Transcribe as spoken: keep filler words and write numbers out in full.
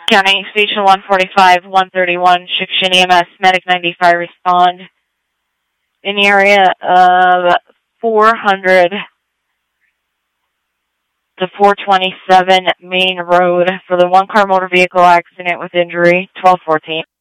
County Station one forty-five, one thirty-one, Shikshin E M S, Medic ninety-five, respond in the area of four hundred to four twenty-seven Main Road for the one-car motor vehicle accident with injury, twelve fourteen.